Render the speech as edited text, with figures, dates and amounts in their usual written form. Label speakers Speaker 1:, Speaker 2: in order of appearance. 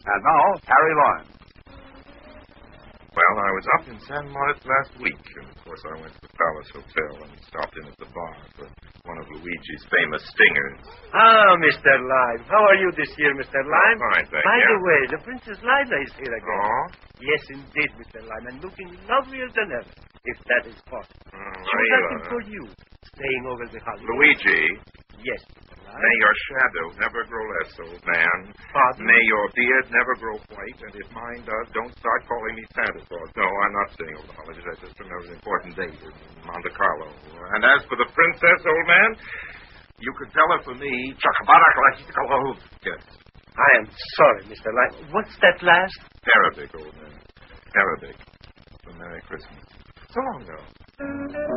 Speaker 1: And now, Harry Lawrence.
Speaker 2: Well, I was up in San Moritz last week, and of course I went to the Palace Hotel and stopped in at the bar for one of Luigi's famous stingers.
Speaker 3: Ah, Mr. Lime. How are you this year, Mr. Lime?
Speaker 2: Fine, thank
Speaker 3: By
Speaker 2: you.
Speaker 3: the way, the Princess Lila is here again.
Speaker 2: Oh?
Speaker 3: Yes, indeed, Mr. Lime, and looking lovelier than ever, if that is possible. She was
Speaker 2: Lila.
Speaker 3: asking for you, staying over the holiday.
Speaker 2: Luigi,
Speaker 3: Yes, Mr. Lime.
Speaker 2: may your shadow never grow less, old man.
Speaker 3: Pardon?
Speaker 2: May your beard never grow white, and if mine does, don't start calling me Santa Claus. No, I'm not staying over the holidays. I just remember an important date in Monte Carlo. And as for the princess, old man, you could tell her for me, yes.
Speaker 3: I am sorry, Mr. Lime. What's that last?
Speaker 2: Arabic, old man. Arabic. So Merry Christmas. So long, though.